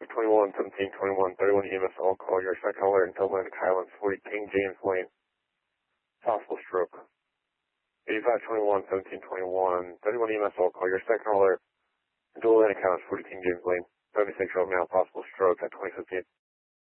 21, 17, 21, 31 EMS all call. Your second alert in Atlantic Highlands, 40 King James Lane. Possible stroke. 85, 21, 17, 21, 31 EMS all call. Your second alert in Atlantic Highlands, 40 King James Lane. 76 over now, possible stroke at 2015.